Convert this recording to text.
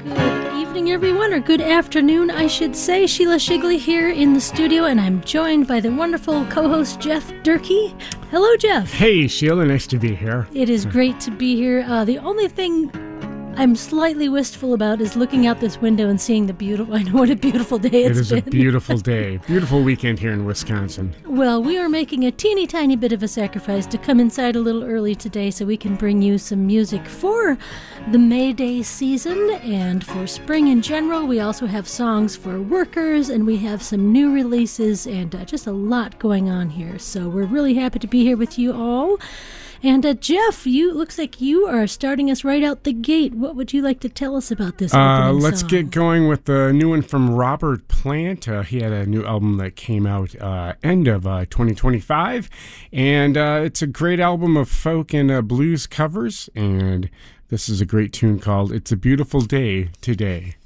Good evening, everyone, or good afternoon, I should say. Sheila Shigley here in the studio, and I'm joined by the wonderful co-host Jeff Durkee. Hello, Jeff. Hey, Sheila, nice to be here. It is great to be here. The only thing I'm slightly wistful about is looking out this window and seeing the beautiful, I know what a beautiful day it's been. It is a beautiful day. Beautiful weekend here in Wisconsin. Well, we are making a teeny tiny bit of a sacrifice to come inside a little early today so we can bring you some music for the May Day season and for spring in general. We also have songs for workers, and we have some new releases and just a lot going on here. So we're really happy to be here with you all. And Jeff, looks like you are starting us right out the gate. What would you like to tell us about this opening Let's song? get going with the new one from Robert Plant. He had a new album that came out end of 2025, and it's a great album of folk and blues covers, and this is a great tune called It's a Beautiful Day Today.